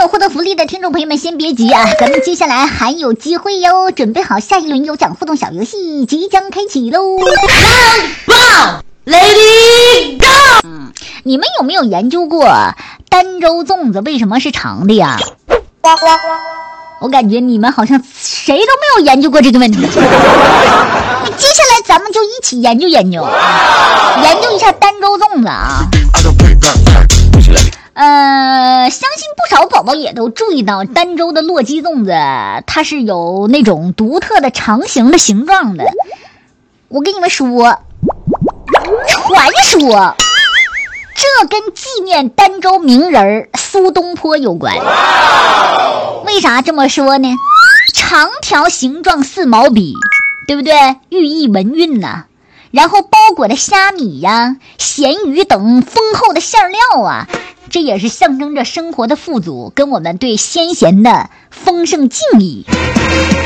有获得福利的听众朋友们先别急啊，咱们接下来还有机会哟，准备好下一轮有奖互动小游戏即将开启喽。 Lady Go！ 你们有没有研究过儋州粽子为什么是长的呀？我感觉你们好像谁都没有研究过这个问题。接下来咱们就一起研究研究，研究一下儋州粽子啊。相信不少宝宝也都注意到，儋州的洛基粽子它是有那种独特的长形的形状的。我跟你们说，传说这跟纪念儋州名人苏东坡有关。为啥这么说呢？长条形状似毛笔，对不对？寓意文韵呐。然后包裹的虾米呀、咸鱼等丰厚的馅料啊，这也是象征着生活的富足，跟我们对先贤的丰盛敬意。